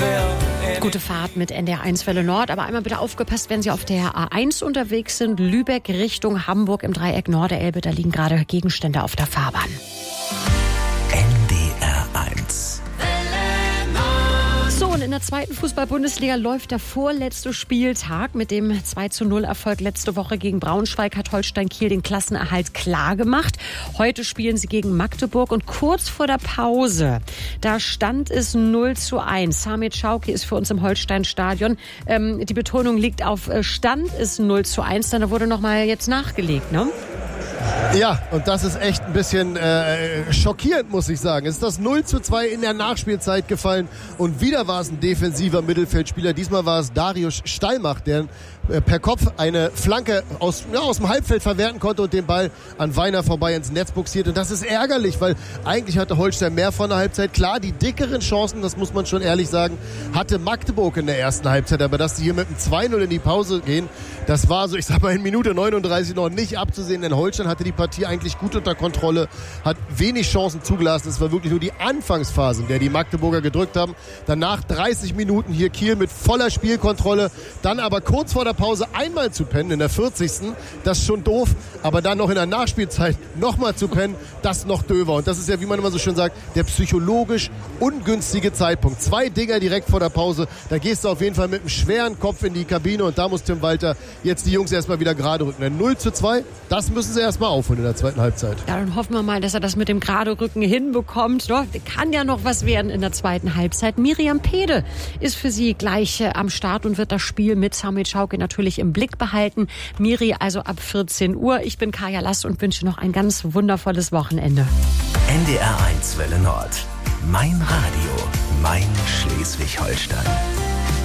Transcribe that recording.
Gute Fahrt mit NDR1 Welle Nord, aber einmal bitte aufgepasst, wenn Sie auf der A1 unterwegs sind, Lübeck Richtung Hamburg im Dreieck Norderelbe, da liegen gerade Gegenstände auf der Fahrbahn. NDR1. So, und in der zweiten Fußball-Bundesliga läuft der vorletzte Spieltag. Mit dem 2:0-Erfolg letzte Woche gegen Braunschweig hat Holstein Kiel den Klassenerhalt klargemacht. Heute spielen sie gegen Magdeburg und kurz vor der Pause, da stand es 0:1. Samit Schauki ist für uns im Holstein-Stadion. Die Betonung liegt auf Stand ist 0:1, dann wurde nochmal jetzt nachgelegt, ne? Ja, und das ist echt ein bisschen schockierend, muss ich sagen. Es ist das 0:2 in der Nachspielzeit gefallen und wieder war es ein defensiver Mittelfeldspieler. Diesmal war es Darius Stallmach, der per Kopf eine Flanke aus dem Halbfeld verwerten konnte und den Ball an Weiner vorbei ins Netz buxiert. Und das ist ärgerlich, weil eigentlich hatte Holstein mehr von der Halbzeit. Klar, die dickeren Chancen, das muss man schon ehrlich sagen, hatte Magdeburg in der ersten Halbzeit. Aber dass die hier mit einem 2:0 in die Pause gehen, das war so, ich sag mal, in Minute 39 noch nicht abzusehen. Denn Holstein hatte die Partie eigentlich gut unter Kontrolle, hat wenig Chancen zugelassen. Es war wirklich nur die Anfangsphase, in der die Magdeburger gedrückt haben. Danach 30 Minuten hier Kiel mit voller Spielkontrolle. Dann aber kurz vor der Pause einmal zu pennen, in der 40. Das ist schon doof. Aber dann noch in der Nachspielzeit nochmal zu pennen, das noch döver. Und das ist ja, wie man immer so schön sagt, der psychologisch ungünstige Zeitpunkt. 2 Dinger direkt vor der Pause. Da gehst du auf jeden Fall mit einem schweren Kopf in die Kabine. Und da muss Tim Walter jetzt die Jungs erstmal wieder gerade rücken. Denn 0:2, das müssen sie erstmal aufholen in der zweiten Halbzeit. Ja, dann hoffen wir mal, dass er das mit dem gerade Rücken hinbekommt. Kann ja noch was werden in der zweiten Halbzeit. Miriam Pede ist für Sie gleich am Start und wird das Spiel mit Samit Schauki natürlich im Blick behalten. Miri also ab 14 Uhr. Ich bin Kaya Last und wünsche noch ein ganz wundervolles Wochenende. NDR1 Welle Nord. Mein Radio. Mein Schleswig-Holstein.